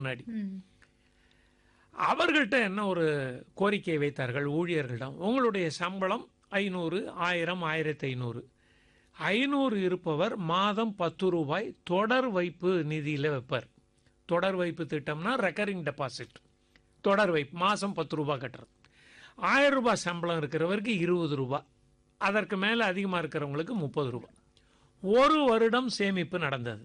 முன்னாடி. ம். அவர்கள்ட்ட என்ன ஒரு கோரிக்கை வைத்தார்கள் ஊழியர்களிடம், உங்களுடைய சம்பளம் 500, 1000, 1500. 500 இருப்பவர் மாதம் 10 ரூபாய் தொடர் வைப்பு நிதியில் வைப்பார். தொடர் வைப்பு திட்டம்னா ரெக்கரிங் டெபாசிட். தொடர் வைப்பு மாதம் 10 ரூபாய் கட்டுறது. 1000 ரூபாய் சம்பளம் இருக்கிறவருக்கு 20 ரூபாய், அதற்கு மேலே அதிகமாக இருக்கிறவங்களுக்கு 30 ரூபாய். ஒரு வருடம் சேமிப்பு நடந்தது.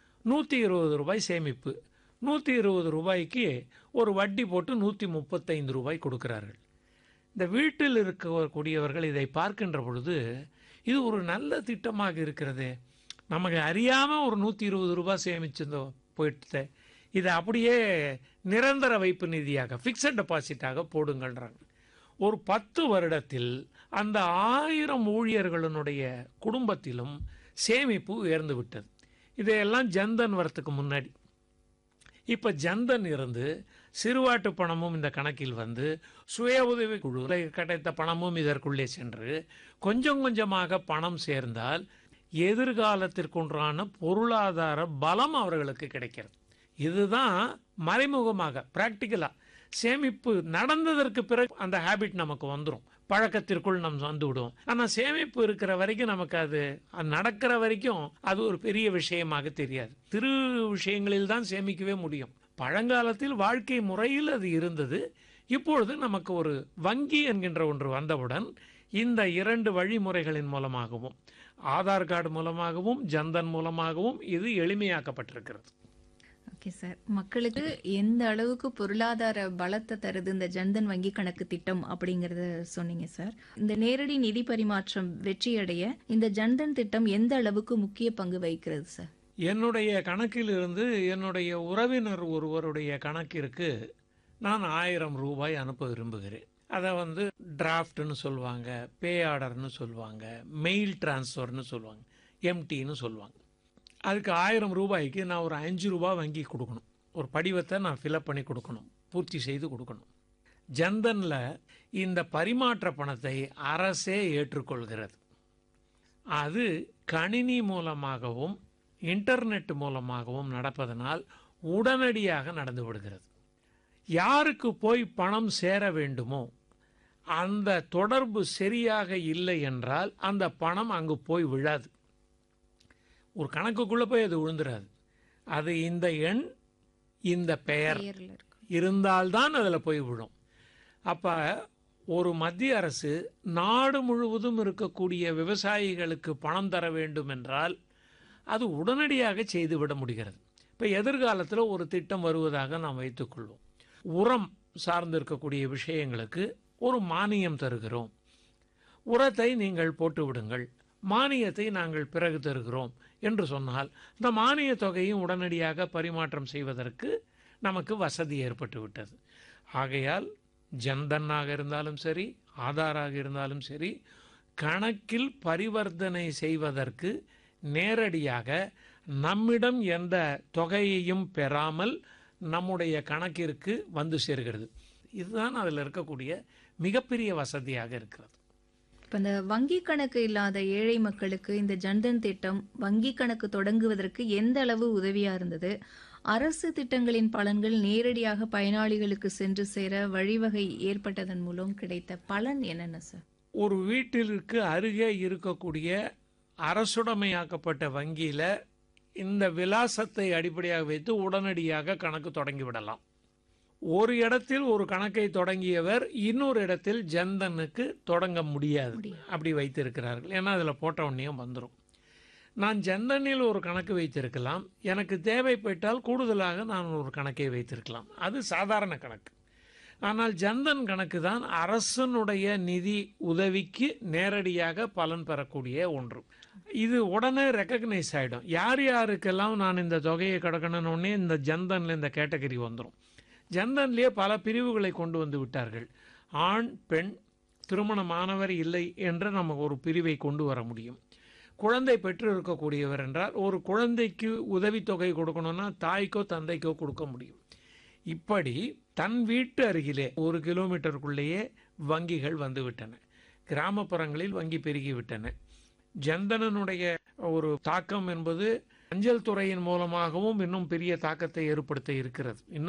120 ரூபாய் சேமிப்பு. 120 ரூபாய்க்கு ஒரு வட்டி போட்டு 135 ரூபாய் கொடுக்கிறார்கள். இந்த வீட்டில் இருக்கக்கூடியவர்கள் இதை பார்க்கின்ற பொழுது இது ஒரு நல்ல திட்டமாக இருக்கிறது, நமக்கு அறியாமல் ஒரு 120 ரூபாய் சேமிச்சிருந்தோம் போயிட்டு, இதை அப்படியே நிரந்தர வைப்பு நிதியாக ஃபிக்ஸட் டெபாசிட்டாக போடுங்கள்ன்றாங்க. ஒரு 10 வருடத்தில் அந்த 1000 ஊழியர்களுடைய குடும்பத்திலும் சேமிப்பு உயர்ந்து விட்டது. இதையெல்லாம் ஜன்தன் வரத்துக்கு முன்னாடி. இப்போ ஜன்தன் இருந்து சிறுவாட்டு பணமும் இந்த கணக்கில் வந்து சுய உதவி குழு கிடைத்த பணமும் இதற்குள்ளே சென்று கொஞ்சம் கொஞ்சமாக பணம் சேர்ந்தால் எதிர்காலத்திற்குன்றான பொருளாதார பலம் அவர்களுக்கு கிடைக்கிறது. இதுதான் மறைமுகமாக பிராக்டிக்கலாக சேமிப்பு நடந்ததற்கு பிறகு அந்த ஹேபிட் நமக்கு வந்துடும், பழக்கத்திற்குள் நம்ம வந்து விடுவோம். ஆனால் சேமிப்பு இருக்கிற வரைக்கும் நமக்கு அது நடக்கிற வரைக்கும் அது ஒரு பெரிய விஷயமாக தெரியாது. சிறு விஷயங்களில் தான் சேமிக்கவே முடியும். பழங்காலத்தில் வாழ்க்கை முறையில் அது இருந்தது. இப்பொழுது நமக்கு ஒரு வங்கி என்கின்ற ஒன்று வந்தவுடன் இந்த 2 வழிமுறைகளின் மூலமாகவும் ஆதார் கார்டு மூலமாகவும் ஜன்தன் மூலமாகவும் இது எளிமையாக்கப்பட்டிருக்கிறது. ஓகே சார், மக்களுக்கு எந்த அளவுக்கு பொருளாதார பலத்தை தருது இந்த ஜன்தன் வங்கி கணக்கு திட்டம் அப்படிங்கறத சொன்னீங்க சார். இந்த நேரடி நிதி பரிமாற்றம் வெற்றியடைய இந்த ஜன்தன் திட்டம் எந்த அளவுக்கு முக்கிய பங்கு வகிக்கிறது சார்? என்னுடைய கணக்கில் இருந்து என்னுடைய உறவினர் ஒருவருடைய கணக்கிற்கு நான் 1000 ரூபாய் அனுப்ப விரும்புகிறேன். அதை வந்து டிராஃப்ட்னு சொல்லுவாங்க, பே ஆர்டர்னு சொல்லுவாங்க, மெயில் டிரான்ஸ்ஃபர்னு சொல்லுவாங்க, எம்டின்னு சொல்லுவாங்க. அதுக்கு 1000 ரூபாய்க்கு நான் ஒரு 5 ரூபாய் வங்கி கொடுக்கணும். ஒரு படிவத்தை நான் ஃபில்அப் பண்ணி கொடுக்கணும், பூர்த்தி செய்து கொடுக்கணும். ஜன்தனில் இந்த பரிமாற்ற பணத்தை அரசே ஏற்றுக்கொள்கிறது. அது கணினி மூலமாகவும் இன்டர்நெட் மூலமாகவும் நடப்பதனால் உடனடியாக நடந்து விடுகிறது. யாருக்கு போய் பணம் சேர வேண்டுமோ அந்த தொடர்பு சரியாக இல்லை என்றால் அந்த பணம் அங்கு போய் விழாது. ஒரு கணக்குக்குள்ளே போய் அது விழுந்துடாது. அது இந்த எண் இந்த பெயர் இருந்தால்தான் அதில் போய் விழும். அப்போ ஒரு மத்திய அரசு நாடு முழுவதும் இருக்கக்கூடிய விவசாயிகளுக்கு பணம் தர வேண்டும் என்றால் அது உடனடியாக செய்துவிட முடிகிறது. இப்போ எதிர்காலத்தில் ஒரு திட்டம் வருவதாக நாம் வைத்துக்கொள்வோம். உரம் சார்ந்து இருக்கக்கூடிய விஷயங்களுக்கு ஒரு மானியம் தருகிறோம், உரத்தை நீங்கள் போட்டு விடுங்கள், மானியத்தை நாங்கள் பிறகு தருகிறோம் என்று சொன்னால் இந்த மானிய தொகையும் உடனடியாக பரிமாற்றம் செய்வதற்கு நமக்கு வசதி ஏற்பட்டு விட்டது. ஆகையால் ஜன்தன்னாக இருந்தாலும் சரி, ஆதாராக இருந்தாலும் சரி, கணக்கில் பரிவர்த்தனை செய்வதற்கு நேரடியாக நம்மிடம் எந்த தொகையையும் பெறாமல் நம்முடைய கணக்கிற்கு வந்து சேர்கிறது. இதுதான் அதில் இருக்கக்கூடிய மிகப்பெரிய வசதியாக இருக்கிறது. இப்போ இந்த வங்கி கணக்கு இல்லாத ஏழை மக்களுக்கு இந்த ஜன்தன் திட்டம் வங்கி கணக்கு தொடங்குவதற்கு எந்த அளவு உதவியா இருந்தது? அரசு திட்டங்களின் பலன்கள் நேரடியாக பயனாளிகளுக்கு சென்று சேர வழிவகை ஏற்பட்டதன் மூலம் கிடைத்த பலன் என்னென்ன சார்? ஒரு வீட்டிற்கு அருகே இருக்கக்கூடிய அரசுடைமையாக்கப்பட்ட வங்கியில் இந்த விலாசத்தை அடிப்படையாக வைத்து உடனடியாக கணக்கு தொடங்கிவிடலாம். ஒரு இடத்தில் ஒரு கணக்கை தொடங்கியவர் இன்னொரு இடத்தில் ஜன்தனுக்கு தொடங்க முடியாது, அப்படி வைத்திருக்கிறார்கள். ஏன்னா அதில் போட்ட உடனே வந்துடும். நான் ஜன்தனில் ஒரு கணக்கு வைத்திருக்கலாம், எனக்கு தேவைப்பட்டால் கூடுதலாக நான் ஒரு கணக்கை வைத்திருக்கலாம், அது சாதாரண கணக்கு. ஆனால் ஜன்தன் கணக்கு தான் அரசனுடைய நிதி உதவிக்கு நேரடியாக பலன் பெறக்கூடிய ஒன்று. இது உடனே ரெக்கக்னைஸ் ஆகிடும். யார் யாருக்கெல்லாம் நான் இந்த தொகையை கடக்கணுன்னே இந்த ஜன்தனில் இந்த கேட்டகரி வந்துடும். ஜன்தன்லேயே பல பிரிவுகளை கொண்டு வந்து விட்டார்கள். ஆண் பெண் திருமணமானவர் இல்லை என்ற நமக்கு ஒரு பிரிவை கொண்டு வர முடியும். குழந்தை பெற்று இருக்கக்கூடியவர் என்றால் ஒரு குழந்தைக்கு உதவித்தொகை கொடுக்கணும்னா தாய்க்கோ தந்தைக்கோ கொடுக்க முடியும். இப்படி தன் வீட்டு அருகிலே 1 கிலோமீட்டருக்குள்ளேயே வங்கிகள் வந்து விட்டன. கிராமப்புறங்களில் வங்கி பெருகிவிட்டன. ஜன்தனுடைய ஒரு தாக்கம் என்பது அஞ்சல் துறையின் மூலமாகவும் இன்னும் பெரிய தாக்கத்தை ஏற்படுத்த இருக்கிறது. இன்னும்